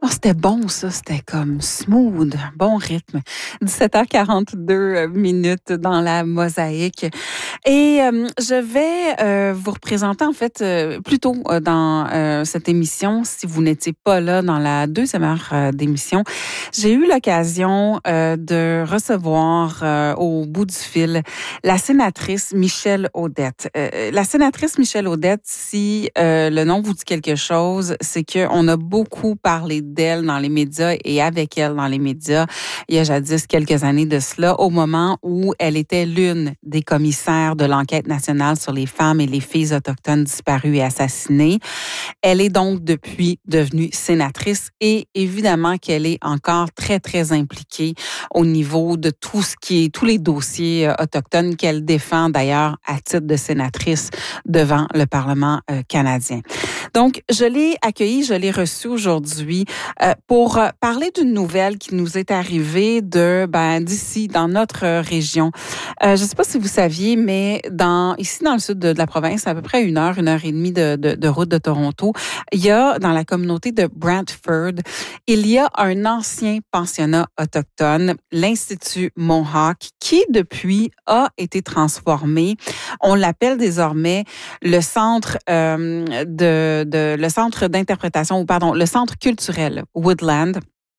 Oh, c'était bon, ça. C'était comme smooth, bon rythme. 17h42 minutes dans la mosaïque. Et je vais vous représenter, en fait, plus tôt dans cette émission, si vous n'étiez pas là dans la deuxième heure d'émission. J'ai eu l'occasion de recevoir au bout du fil la sénatrice Michèle Audette. La sénatrice Michèle Audette, si le nom vous dit quelque chose, c'est qu'on a beaucoup parlé d'elle dans les médias et avec elle dans les médias il y a jadis quelques années de cela, au moment où elle était l'une des commissaires de l'enquête nationale sur les femmes et les filles autochtones disparues et assassinées. Elle est donc depuis devenue sénatrice et évidemment qu'elle est encore très, très impliquée au niveau de tout ce qui est, tous les dossiers autochtones qu'elle défend d'ailleurs à titre de sénatrice devant le Parlement canadien. Donc, je l'ai accueillie, je l'ai reçue aujourd'hui pour parler d'une nouvelle qui nous est arrivée d'ici, dans notre région. Je ne sais pas si vous saviez, mais ici dans le sud de la province, à peu près une heure et demie de route de Toronto, il y a dans la communauté de Brantford, il y a un ancien pensionnat autochtone, l'Institut Mohawk, qui depuis a été transformé. On l'appelle désormais le centre le centre d'interprétation, le centre culturel Woodland.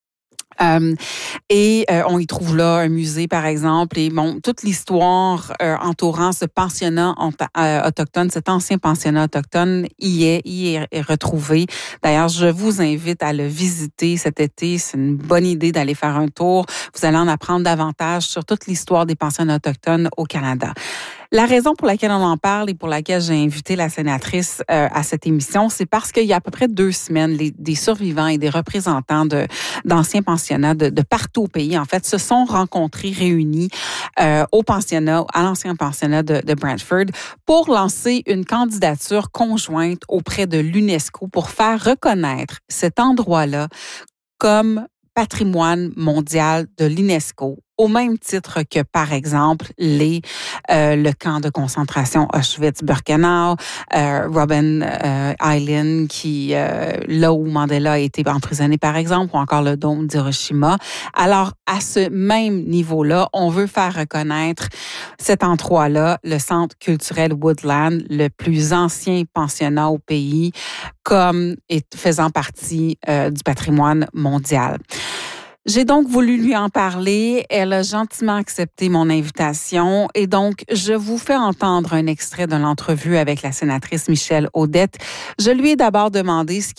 On y trouve là un musée, par exemple, et bon, toute l'histoire entourant ce pensionnat autochtone, cet ancien pensionnat autochtone, y est retrouvée. D'ailleurs, je vous invite à le visiter cet été. C'est une bonne idée d'aller faire un tour. Vous allez en apprendre davantage sur toute l'histoire des pensionnats autochtones au Canada. La raison pour laquelle on en parle et pour laquelle j'ai invité la sénatrice à cette émission, c'est parce qu'il y a à peu près 2 semaines, des survivants et des représentants d'anciens pensionnats de partout au pays, en fait, se sont rencontrés, réunis à l'ancien pensionnat de Brantford pour lancer une candidature conjointe auprès de l'UNESCO pour faire reconnaître cet endroit-là comme patrimoine mondial de l'UNESCO, au même titre que, par exemple, le camp de concentration Auschwitz-Birkenau, Robben Island, là où Mandela a été emprisonné, par exemple, ou encore le dôme d'Hiroshima. Alors, à ce même niveau-là, on veut faire reconnaître cet endroit-là, le Centre culturel Woodland, le plus ancien pensionnat au pays, comme faisant partie du patrimoine mondial. J'ai donc voulu lui en parler. Elle a gentiment accepté mon invitation et donc je vous fais entendre un extrait de l'entrevue avec la sénatrice Michèle Audette. Je lui ai d'abord demandé ce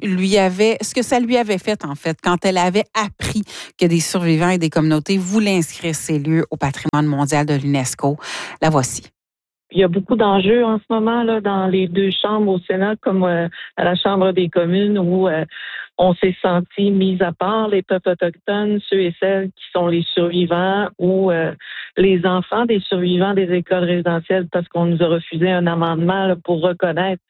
que ça lui avait fait en fait quand elle avait appris que des survivants et des communautés voulaient inscrire ces lieux au patrimoine mondial de l'UNESCO. La voici. Il y a beaucoup d'enjeux en ce moment là dans les 2 chambres au Sénat, comme à la Chambre des communes, où on s'est senti mis à part, les peuples autochtones, ceux et celles qui sont les survivants ou les enfants des survivants des écoles résidentielles, parce qu'on nous a refusé un amendement là, pour reconnaître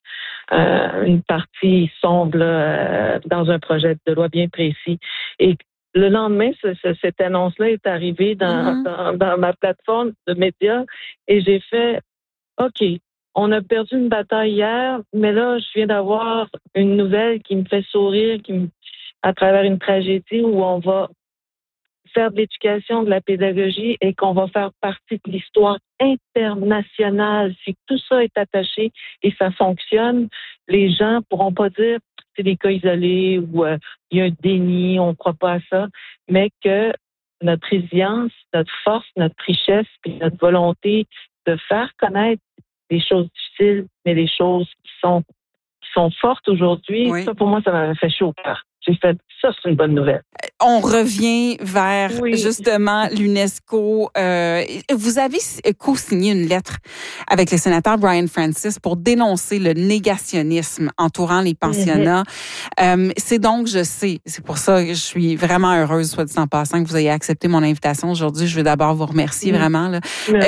une partie sombre dans un projet de loi bien précis. Et le lendemain, cette annonce-là est arrivée dans ma plateforme de médias et j'ai fait OK, on a perdu une bataille hier, mais là, je viens d'avoir une nouvelle qui me fait sourire, à travers une tragédie où on va faire de l'éducation, de la pédagogie et qu'on va faire partie de l'histoire internationale. Si tout ça est attaché et ça fonctionne, les gens pourront pas dire que c'est des cas isolés ou il y a un déni, on ne croit pas à ça, mais que notre résilience, notre force, notre richesse et notre volonté de faire connaître des choses difficiles, mais des choses qui sont fortes aujourd'hui. Oui. Ça, pour moi, ça m'avait fait chaud au cœur. J'ai fait, ça, c'est une bonne nouvelle. On revient vers, justement, l'UNESCO. Vous avez co-signé une lettre avec le sénateur Brian Francis pour dénoncer le négationnisme entourant les pensionnats. C'est donc, je sais, c'est pour ça que je suis vraiment heureuse, soit dit en passant, que vous ayez accepté mon invitation aujourd'hui. Je veux d'abord vous remercier vraiment. Là.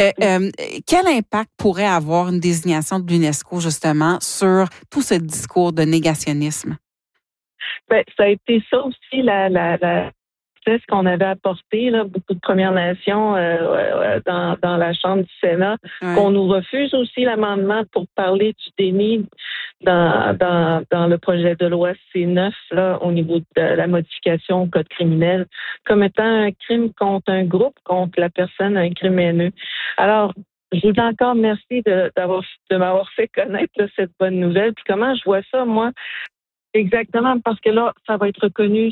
Quel impact pourrait avoir une désignation de l'UNESCO, justement, sur tout ce discours de négationnisme? Ben, ça a été ça aussi, ce qu'on avait apporté, là, beaucoup de Premières Nations dans la Chambre du Sénat, qu'on nous refuse aussi l'amendement pour parler du déni dans le projet de loi C9 là, au niveau de la modification au code criminel comme étant un crime contre un groupe, contre la personne, un crime haineux. Alors, je vous dis encore merci de m'avoir fait connaître là, cette bonne nouvelle. Puis comment je vois ça, moi, exactement, parce que là, ça va être reconnu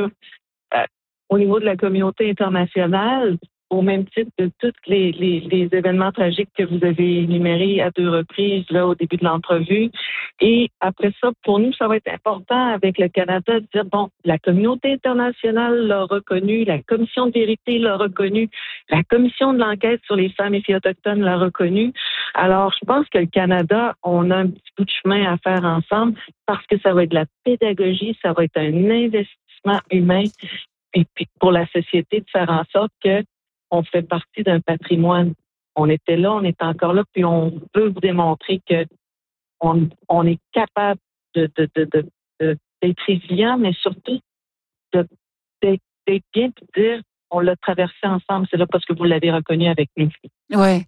au niveau de la communauté internationale, au même titre de tous les événements tragiques que vous avez énumérés à 2 reprises là au début de l'entrevue. Et après ça, pour nous, ça va être important avec le Canada de dire, bon, la communauté internationale l'a reconnu, la Commission de vérité l'a reconnu, la Commission de l'enquête sur les femmes et filles autochtones l'a reconnu. Alors, je pense que le Canada, on a un petit bout de chemin à faire ensemble parce que ça va être de la pédagogie, ça va être un investissement humain et puis pour la société de faire en sorte que on fait partie d'un patrimoine. On était là, on est encore là, puis on veut vous démontrer que on est capable d'être résilient, mais surtout d'être bien puis de dire on l'a traversé ensemble. C'est là parce que vous l'avez reconnu avec nous. Ouais.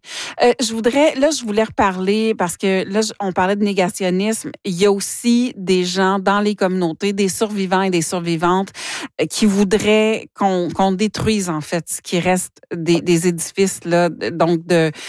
Je voulais reparler parce que là, on parlait de négationnisme. Il y a aussi des gens dans les communautés, des survivants et des survivantes qui voudraient qu'on détruise, en fait, ce qui reste des édifices, là, donc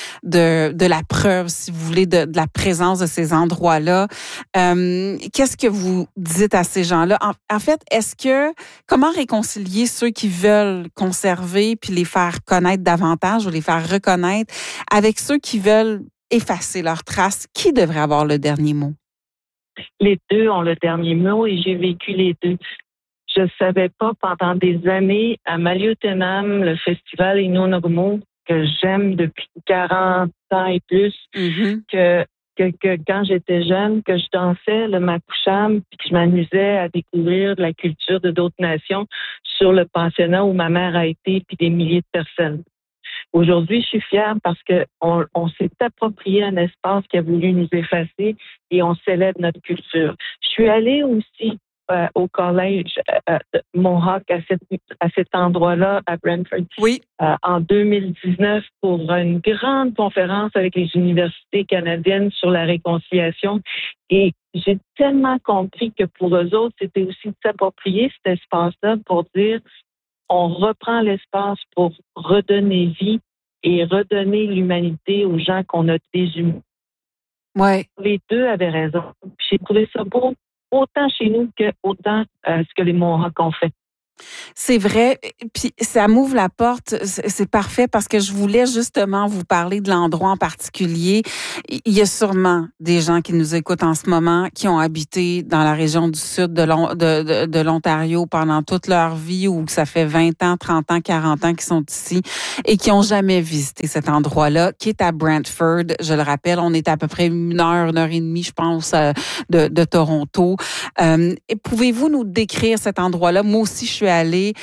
de la preuve, si vous voulez, de la présence de ces endroits-là. Qu'est-ce que vous dites à ces gens-là? En fait, comment réconcilier ceux qui veulent conserver puis les faire connaître davantage ou les faire reconnaître avec ceux qui veulent effacer leurs traces? Qui devrait avoir le dernier mot? Les deux ont le dernier mot et j'ai vécu les deux. Je ne savais pas pendant des années à Maliotenam, le festival Inonogmo, que j'aime depuis 40 ans et plus, que quand j'étais jeune, que je dansais le Makusham, puis que je m'amusais à découvrir de la culture de d'autres nations sur le pensionnat où ma mère a été, puis des milliers de personnes. Aujourd'hui, je suis fière parce que on s'est approprié un espace qui a voulu nous effacer et on célèbre notre culture. Je suis allée aussi au collège Mohawk à cet endroit-là à Brantford en 2019 pour une grande conférence avec les universités canadiennes sur la réconciliation. Et j'ai tellement compris que pour eux autres, c'était aussi de s'approprier cet espace-là pour dire on reprend l'espace pour redonner vie et redonner l'humanité aux gens qu'on a déshumanisés. Ouais. Les deux avaient raison. J'ai trouvé ça beau, autant chez nous que autant ce que les Mohawks ont fait. C'est vrai, puis ça m'ouvre la porte, c'est parfait parce que je voulais justement vous parler de l'endroit en particulier. Il y a sûrement des gens qui nous écoutent en ce moment qui ont habité dans la région du sud de l'Ontario pendant toute leur vie ou que ça fait 20 ans, 30 ans, 40 ans qu'ils sont ici et qui ont jamais visité cet endroit-là, qui est à Brantford. Je le rappelle, on est à peu près une heure et demie, je pense, de Toronto. Et pouvez-vous nous décrire cet endroit-là? Moi aussi, je suis allée,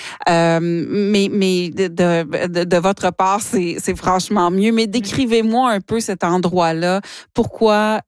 mais de votre part, c'est franchement mieux. Mais décrivez-moi un peu cet endroit-là. Pourquoi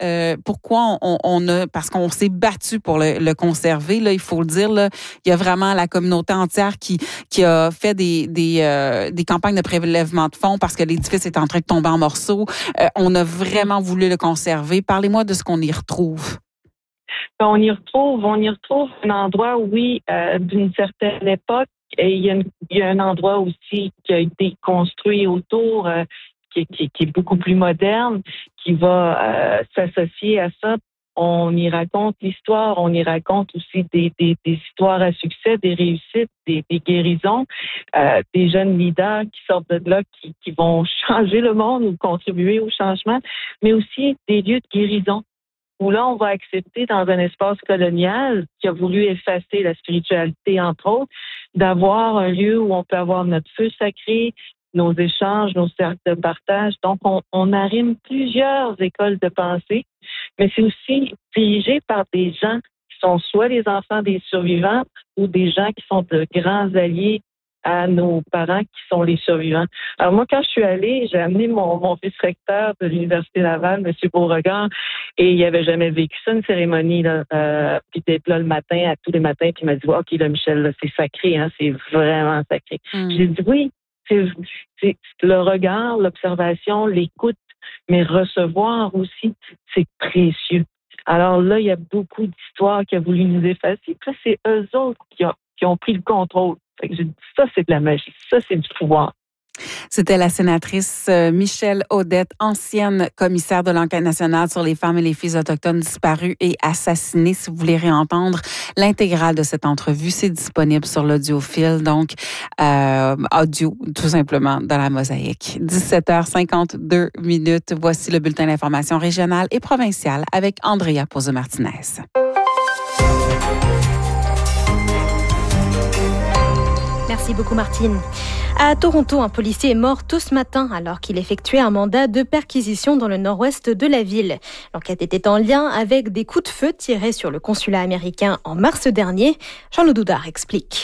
on a, parce qu'on s'est battu pour le conserver. Là, il faut le dire. Là, il y a vraiment la communauté entière qui a fait des campagnes de prélèvement de fonds parce que l'édifice est en train de tomber en morceaux. On a vraiment voulu le conserver. Parlez-moi de ce qu'on y retrouve. On y retrouve un endroit, oui, d'une certaine époque. Et il y a un endroit aussi qui a été construit autour, qui est beaucoup plus moderne, qui va s'associer à ça. On y raconte l'histoire, on y raconte aussi des histoires à succès, des réussites, des guérisons, des jeunes leaders qui sortent de là, qui vont changer le monde ou contribuer au changement, mais aussi des lieux de guérison où là, on va accepter dans un espace colonial qui a voulu effacer la spiritualité, entre autres, d'avoir un lieu où on peut avoir notre feu sacré, nos échanges, nos cercles de partage. Donc, on arrime plusieurs écoles de pensée, mais c'est aussi dirigé par des gens qui sont soit les enfants des survivants ou des gens qui sont de grands alliés à nos parents qui sont les survivants. Alors moi, quand je suis allée, j'ai amené mon vice-recteur de l'Université Laval, M. Beauregard, et il avait jamais vécu ça, une cérémonie, là, puis d'être là le matin, tous les matins, puis il m'a dit, OK, là, Michel, là, c'est sacré, hein, c'est vraiment sacré. J'ai dit, oui, c'est le regard, l'observation, l'écoute, mais recevoir aussi, c'est précieux. Alors là, il y a beaucoup d'histoires qui ont voulu nous effacer. Puis là, c'est eux autres qui ont pris le contrôle. Fait que j'ai dit, ça, c'est de la magie. Ça, c'est du pouvoir. C'était la sénatrice Michèle Audette, ancienne commissaire de l'Enquête nationale sur les femmes et les filles autochtones disparues et assassinées. Si vous voulez réentendre l'intégrale de cette entrevue, c'est disponible sur l'Audiophile, donc audio, tout simplement, dans la mosaïque. 17h52. Voici le bulletin d'information régionale et provinciale avec Andrea Pozzo-Martinez. Merci beaucoup, Martine. À Toronto, un policier est mort tôt ce matin alors qu'il effectuait un mandat de perquisition dans le nord-ouest de la ville. L'enquête était en lien avec des coups de feu tirés sur le consulat américain en mars dernier. Jean-Loup Doudard explique.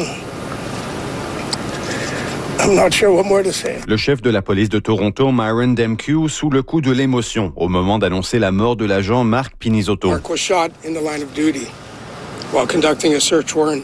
Le chef de la police de Toronto, Myron Demkiw, sous le coup de l'émotion au moment d'annoncer la mort de l'agent Mark Pinizotto. Mark was shot in the line of duty while conducting a search warrant.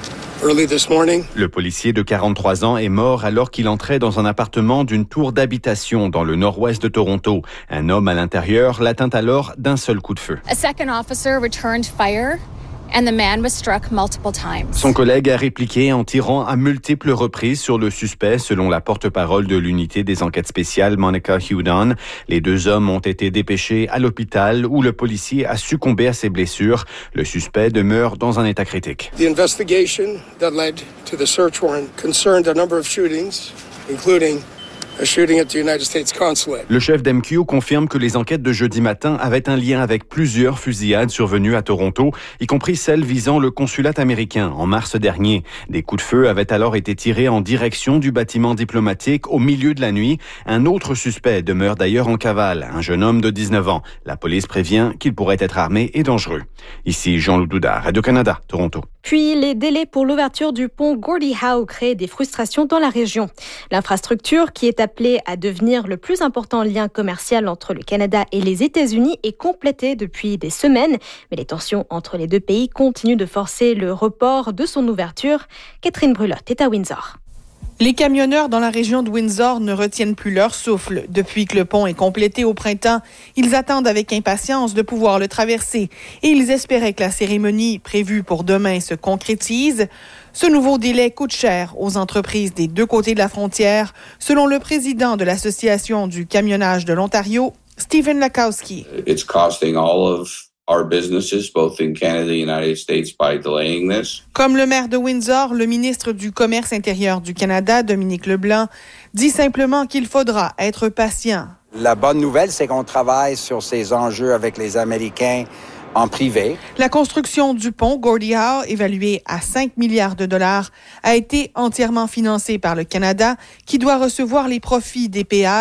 Le policier de 43 ans est mort alors qu'il entrait dans un appartement d'une tour d'habitation dans le nord-ouest de Toronto. Un homme à l'intérieur l'atteint alors d'un seul coup de feu. A second officer returned fire. And the man was struck multiple times. Son collègue a répliqué en tirant à multiples reprises sur le suspect, selon la porte-parole de l'unité des enquêtes spéciales, Monica Hudon. Les deux hommes ont été dépêchés à l'hôpital où le policier a succombé à ses blessures. Le suspect demeure dans un état critique. The investigation that led to the search warrant concerned a number of shootings, including a shooting at the United States Consulate. Le chef d'MQ confirme que les enquêtes de jeudi matin avaient un lien avec plusieurs fusillades survenues à Toronto, y compris celle visant le consulat américain en mars dernier. Des coups de feu avaient alors été tirés en direction du bâtiment diplomatique au milieu de la nuit. Un autre suspect demeure d'ailleurs en cavale, un jeune homme de 19 ans. La police prévient qu'il pourrait être armé et dangereux. Ici Jean-Loup Doudard, Radio-Canada, Toronto. Puis, les délais pour l'ouverture du pont Gordie Howe créent des frustrations dans la région. L'infrastructure, qui est appelée à devenir le plus important lien commercial entre le Canada et les États-Unis, est complétée depuis des semaines. Mais les tensions entre les deux pays continuent de forcer le report de son ouverture. Catherine Brulotte est à Windsor. Les camionneurs dans la région de Windsor ne retiennent plus leur souffle. Depuis que le pont est complété au printemps, ils attendent avec impatience de pouvoir le traverser et ils espéraient que la cérémonie prévue pour demain se concrétise. Ce nouveau délai coûte cher aux entreprises des deux côtés de la frontière, selon le président de l'Association du camionnage de l'Ontario, Stephen Lakowski. It's costing all of our businesses, both in Canada and the United States, by delaying this. Comme le maire de Windsor, le ministre du Commerce intérieur du Canada, Dominique Leblanc, dit simplement qu'il faudra être patient. La bonne nouvelle, c'est qu'on travaille sur ces enjeux avec les Américains en privé. La construction du pont Gordie Howe, évaluée à 5 milliards de dollars, a été entièrement financée par le Canada, qui doit recevoir les profits des péages